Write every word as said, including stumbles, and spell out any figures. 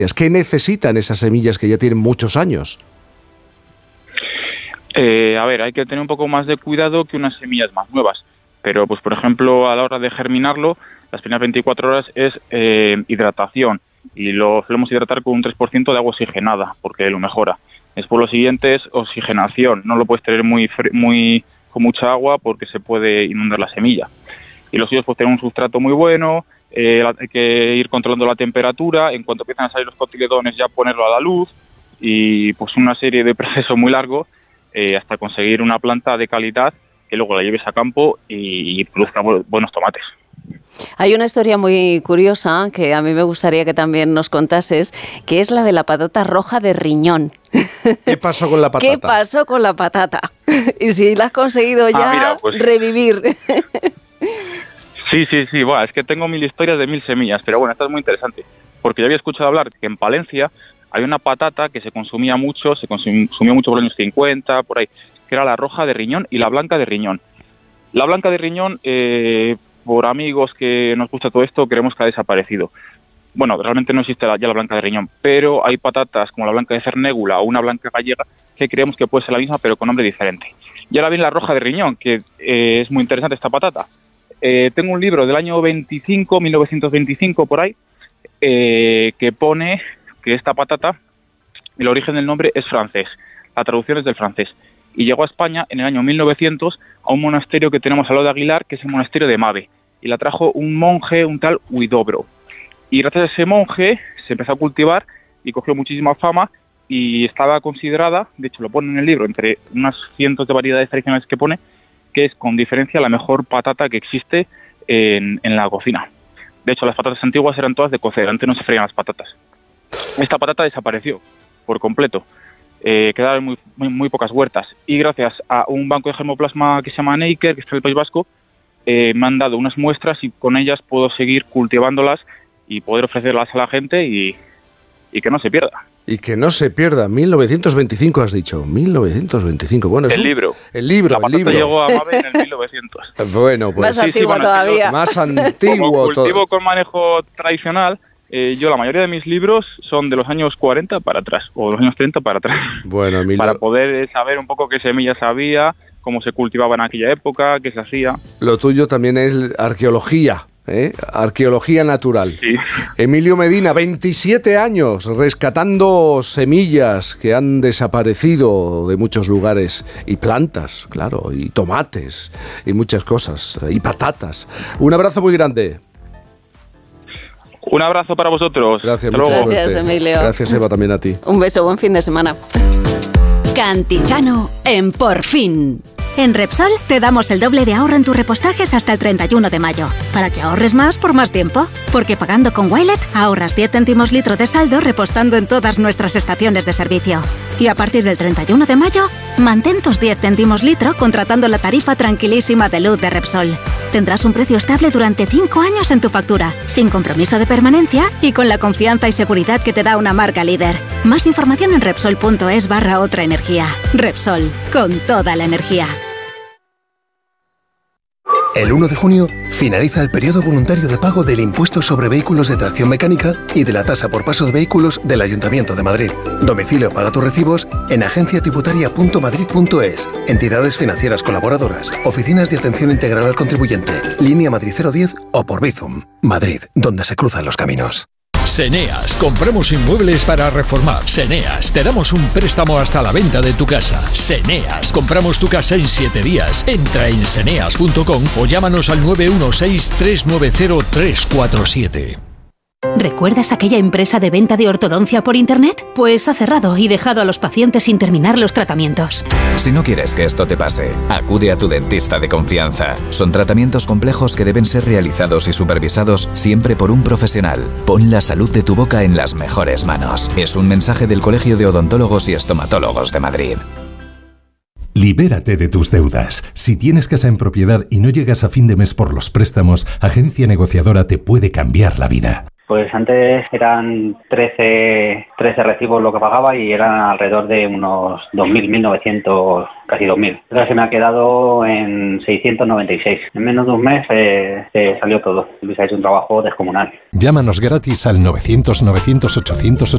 ¿Qué necesitan esas semillas que ya tienen muchos años? Eh, a ver, hay que tener un poco más de cuidado que unas semillas más nuevas. Pero, pues por ejemplo, a la hora de germinarlo, las primeras veinticuatro horas es eh, hidratación. Y lo solemos hidratar con un tres por ciento de agua oxigenada, porque lo mejora. Después lo siguiente es oxigenación. No lo puedes tener muy, muy con mucha agua porque se puede inundar la semilla. Y los suyos pues tener un sustrato muy bueno, eh, hay que ir controlando la temperatura, en cuanto empiezan a salir los cotiledones ya ponerlo a la luz y pues una serie de procesos muy largos eh, hasta conseguir una planta de calidad que luego la lleves a campo y, y produzca bu- buenos tomates. Hay una historia muy curiosa que a mí me gustaría que también nos contases, que es la de la patata roja de riñón. ¿Qué pasó con la patata? ¿Qué pasó con la patata? Y si la has conseguido ya ah, mira, pues, revivir. Sí, sí, sí, bueno, es que tengo mil historias de mil semillas, pero bueno, esta es muy interesante, porque yo había escuchado hablar que en Palencia hay una patata que se consumía mucho, se consumía mucho por los años cincuenta, por ahí, que era la roja de riñón y la blanca de riñón. La blanca de riñón, eh, por amigos que nos gusta todo esto, creemos que ha desaparecido. Bueno, realmente no existe la, ya la blanca de riñón, pero hay patatas como la blanca de cernégula o una blanca gallega que creemos que puede ser la misma, pero con nombre diferente. Y ahora viene la roja de riñón, que eh, es muy interesante esta patata. Eh, tengo un libro del año veinticinco, mil novecientos veinticinco, por ahí, eh, que pone que esta patata, el origen del nombre es francés, la traducción es del francés, y llegó a España en el año mil novecientos a un monasterio que tenemos al lado de Aguilar, que es el monasterio de Mave, y la trajo un monje, un tal Huidobro. Y gracias a ese monje se empezó a cultivar y cogió muchísima fama y estaba considerada, de hecho lo pone en el libro, entre unas cientos de variedades tradicionales que pone, que es con diferencia la mejor patata que existe en, en la cocina. De hecho, las patatas antiguas eran todas de cocer, antes no se freían las patatas. Esta patata desapareció por completo, eh, quedaron muy, muy, muy pocas huertas, y gracias a un banco de germoplasma que se llama Neiker, que está en el País Vasco, eh, me han dado unas muestras y con ellas puedo seguir cultivándolas y poder ofrecerlas a la gente y, y que no se pierda. Y que no se pierda, mil novecientos veinticinco has dicho, mil novecientos veinticinco. Bueno, es el un, libro. El libro, La el patata libro. llegó a Mave en el mil novecientos. Bueno, pues más sí, antiguo sí, bueno, todavía. yo, más antiguo. Como cultivo todo. con manejo tradicional, eh, yo la mayoría de mis libros son de los años cuarenta para atrás, o de los años treinta para atrás. Bueno, Emilio, para poder saber un poco qué semillas había, cómo se cultivaba en aquella época, qué se hacía. lo tuyo también es arqueología. ¿Eh? Arqueología natural. Sí. Emilio Medina, veintisiete años, rescatando semillas que han desaparecido de muchos lugares, y plantas, claro, y tomates, y muchas cosas, y patatas. Un abrazo muy grande. Un abrazo para vosotros. Gracias, Hasta mucha luego. Gracias, suerte. Emilio. Gracias, Eva, también a ti. Un beso, buen fin de semana. Cantizano en Por Fin. En Repsol te damos el doble de ahorro en tus repostajes hasta el treinta y uno de mayo, para que ahorres más por más tiempo. Porque pagando con Wilet ahorras diez céntimos litro de saldo repostando en todas nuestras estaciones de servicio. Y a partir del treinta y uno de mayo, mantén tus diez céntimos litro contratando la tarifa tranquilísima de luz de Repsol. Tendrás un precio estable durante cinco años en tu factura, sin compromiso de permanencia y con la confianza y seguridad que te da una marca líder. Más información en Repsol.es barra otra energía. Repsol, con toda la energía. El uno de junio finaliza el periodo voluntario de pago del impuesto sobre vehículos de tracción mecánica y de la tasa por paso de vehículos del Ayuntamiento de Madrid. Domicilio paga tus recibos en agencia tributaria punto madrid punto es, entidades financieras colaboradoras, oficinas de atención integral al contribuyente, línea Madrid cero diez o por Bizum. Madrid, donde se cruzan los caminos. Seneas, compramos inmuebles para reformar. Seneas, te damos un préstamo hasta la venta de tu casa. Seneas, compramos tu casa en siete días. Entra en seneas punto com o llámanos al nueve uno seis, tres nueve cero, tres cuatro siete. ¿Recuerdas aquella empresa de venta de ortodoncia por internet? Pues ha cerrado y dejado a los pacientes sin terminar los tratamientos. Si no quieres que esto te pase, acude a tu dentista de confianza. Son tratamientos complejos que deben ser realizados y supervisados siempre por un profesional. Pon la salud de tu boca en las mejores manos. Es un mensaje del Colegio de Odontólogos y Estomatólogos de Madrid. Libérate de tus deudas. Si tienes casa en propiedad y no llegas a fin de mes por los préstamos, Agencia Negociadora te puede cambiar la vida. Pues antes eran trece, trece recibos lo que pagaba y eran alrededor de unos dos mil, mil novecientos, casi dos mil. Ahora se me ha quedado en seiscientos noventa y seis. En menos de un mes eh, se salió todo. Luis ha hecho un trabajo descomunal. Llámanos gratis al novecientos, novecientos, ochocientos.